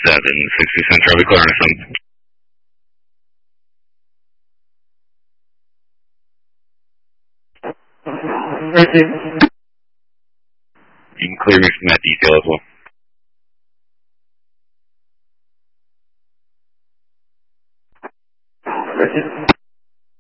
60 Central Reconnaissance. You can clear me from that detail as well.